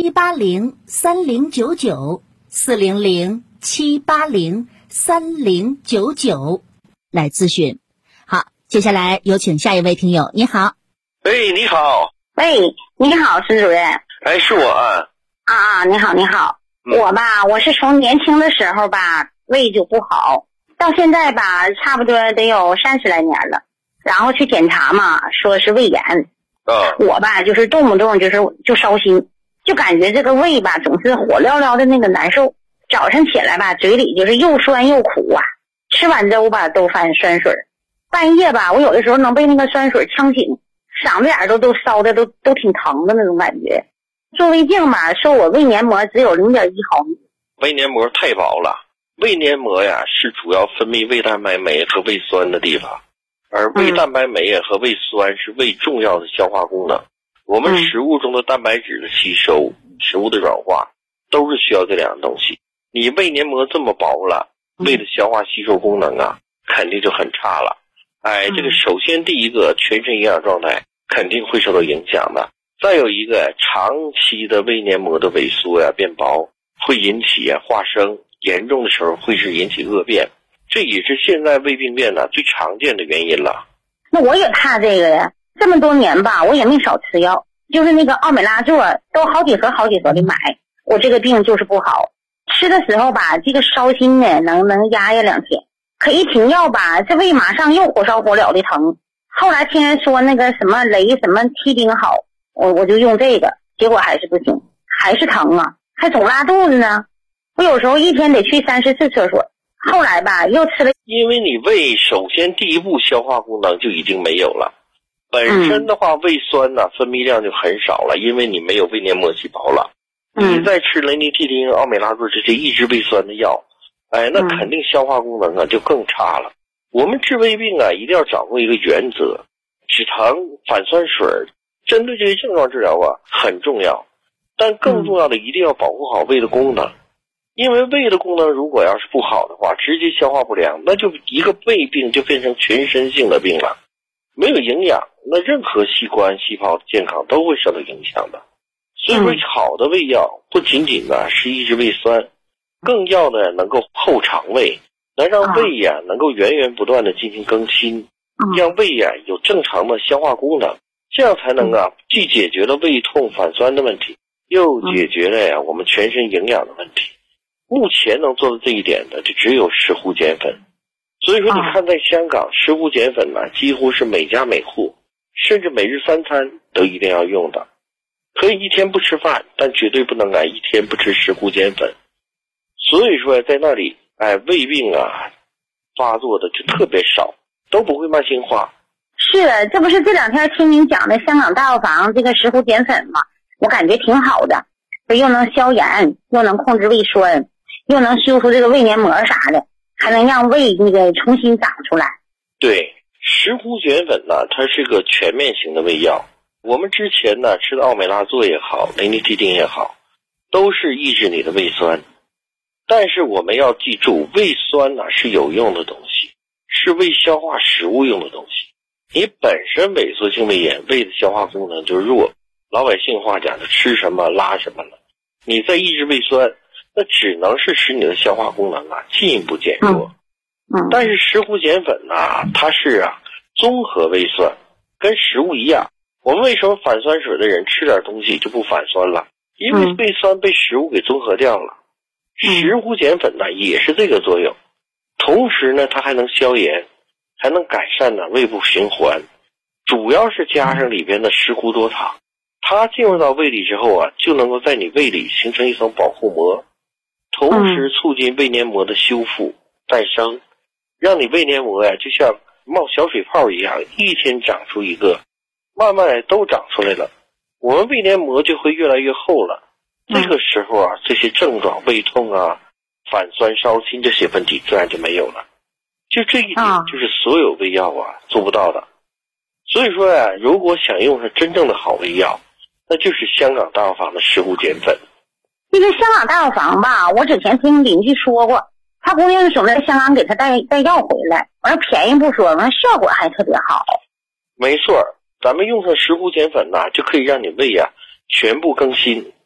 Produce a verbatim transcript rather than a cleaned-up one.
七八零三零九九四零零七八零三零九九来咨询。好，接下来有请下一位听友。你好。 喂，你好。 喂，你好，孙主任。 哎，是我啊。 啊啊，你好，你好。嗯、我吧，我是从年轻的时候吧，胃就不好，到现在吧，差不多得有三十来年了。然后去检查嘛，说是胃炎。 啊。 我吧，就是动不动就是就烧心，就感觉这个胃吧，总是火燎燎的那个难受。早上起来吧，嘴里就是又酸又苦啊，吃完粥吧都犯酸水。半夜吧，我有的时候能被那个酸水呛醒，嗓子眼都都烧的都都挺疼的那种感觉。做胃镜吧，说我胃黏膜只有 零点一毫米。 胃黏膜太薄了，胃黏膜呀是主要分泌胃蛋白酶和胃酸的地方，而胃蛋白酶和胃酸是胃重要的消化功能。我们食物中的蛋白质的吸收、食物的软化都是需要这两样东西。你胃黏膜这么薄了，胃的消化吸收功能啊肯定就很差了。哎，这个首先第一个，全身营养状态肯定会受到影响的。再有一个，长期的胃黏膜的萎缩呀、变薄，会引起啊化生，严重的时候会是引起恶变，这也是现在胃病变呢最常见的原因了。 那我也怕这个呀，这么多年吧，我也没少吃药，就是那个奥美拉唑都好几盒好几盒的买，我这个病就是不好。吃的时候吧，这个烧心呢能能压压两天，可一停药吧，这胃马上又火烧火燎的疼。后来听人说那个什么雷什么梯丁好，我我就用这个，结果还是不行，还是疼啊，还总拉肚子呢。我有时候一天得去三十次厕所。后来吧，又吃了。 因为你胃首先第一步消化功能就已经没有了，本身的话、嗯、胃酸呢分泌量就很少了，因为你没有胃黏膜细胞了。嗯、你再吃雷尼替丁、奥美拉唑这些抑制胃酸的药，哎，那肯定消化功能啊就更差了。我们治胃病啊，一定要掌握一个原则，止疼、反酸水，针对这些症状治疗啊很重要，但更重要的一定要保护好胃的功能。因为胃的功能如果要是不好的话，直接消化不良，那就一个胃病就变成全身性的病了。没有营养，那任何器官细胞的健康都会受到影响的。所以说好的胃药不仅仅呢是抑制胃酸，更要呢能够后肠胃，能让胃呀能够源源不断的进行更新，让胃呀有正常的消化功能，这样才能啊既解决了胃痛反酸的问题，又解决了呀我们全身营养的问题。目前能做到这一点的就只有石斛碱粉。所以说你看在香港，石斛碱粉呢几乎是每家每户，甚至每日三餐都一定要用的。可以一天不吃饭，但绝对不能啊一天不吃石斛碱粉。所以说在那里哎胃病啊发作的就特别少，都不会慢性化。 是的，这不是这两天听您讲的香港大药房这个石斛碱粉吗？我感觉挺好的，又能消炎，又能控制胃酸，又能修复这个胃黏膜啥的，还能让胃那个重新长出来。 对，石斛碱粉呢它是个全面型的胃药。我们之前呢吃的奥美拉唑也好，雷尼替丁也好，都是抑制你的胃酸。但是我们要记住，胃酸呢是有用的东西，是为消化食物用的东西。你本身萎缩性胃炎，胃的消化功能就弱，老百姓话讲的吃什么拉什么了。你再抑制胃酸，那只能是使你的消化功能啊进一步减弱。嗯嗯、但是石斛碱粉呢，它是啊综合胃酸，跟食物一样。我们为什么反酸水的人吃点东西就不反酸了？因为胃酸被食物给综合掉了。嗯、石斛碱粉呢也是这个作用，同时呢它还能消炎，还能改善呢胃部循环。主要是加上里边的石斛多糖，它进入到胃里之后啊，就能够在你胃里形成一层保护膜，同时促进胃黏膜的修复再生，让你胃黏膜呀、啊、就像冒小水泡一样，一天长出一个，慢慢都长出来了，我们胃黏膜就会越来越厚了。这个时候啊，这些症状胃痛啊、反酸烧心这些问题自然就没有了。就这一点就是所有胃药啊做不到的。所以说呀、啊，如果想用上真正的好胃药，那就是香港大药房的石斛碱粉。 这个香港大药房吧，我之前听邻居说过，他姑娘说在香港给他带带药回来，完了便宜不说，完了效果还特别好。 没错，咱们用上石斛碱粉呐、啊，就可以让你胃呀、啊、全部更新，